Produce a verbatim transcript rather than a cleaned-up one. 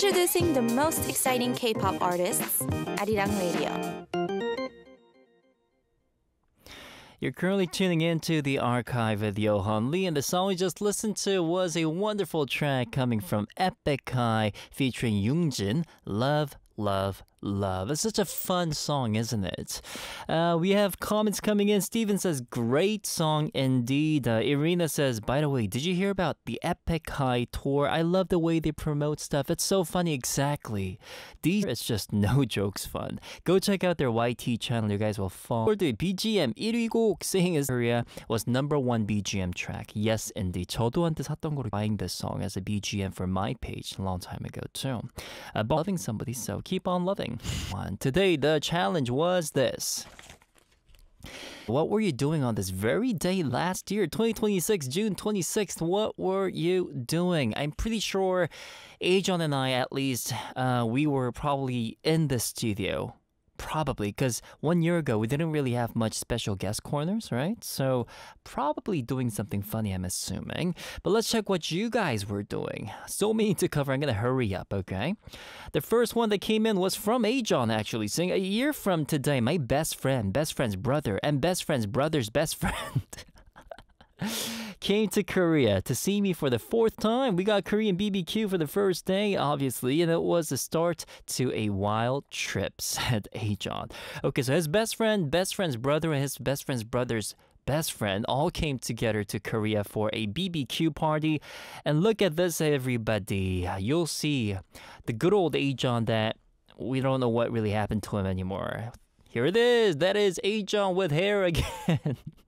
Introducing the most exciting K-pop artists, Arirang Radio. You're currently tuning into the archive with Yohan Lee, and the song we just listened to was a wonderful track coming from Epic High featuring Yoongjin, Love, Love, Love. It's such a fun song, isn't it? Uh, we have comments coming in. Steven says, great song indeed. Uh, Irina says, by the way, did you hear about the Epic High tour? I love the way they promote stuff. It's so funny. Exactly. These, it's just no jokes fun. Go check out their Y T channel. You guys will fall. For the B G M 일 위 곡 Sing is Korea was number one B G M track. Yes, indeed. 저도 한때 샀던 거로 buying this song as a B G M for my page a long time ago too. Uh, but loving somebody, so keep on loving. One. Today, the challenge was this. What were you doing on this very day last year, twenty twenty-six, June twenty-sixth? What were you doing? I'm pretty sure Ajon and I, at least, uh, we were probably in the studio. Probably, because one year ago, we didn't really have much special guest corners, right? So, probably doing something funny, I'm assuming. But let's check what you guys were doing. So many to cover, I'm going to hurry up, okay? The first one that came in was from Ajon, actually, saying, a year from today, my best friend, best friend's brother, and best friend's brother's best friend came to Korea to see me for the fourth time. We got Korean B B Q for the first day, obviously, and it was the start to a wild trip, said Ajon. Okay, so his best friend, best friend's brother, and his best friend's brother's best friend all came together to Korea for a B B Q party. And look at this, everybody. You'll see the good old Ajon that we don't know what really happened to him anymore. Here it is. That is Ajon with hair again.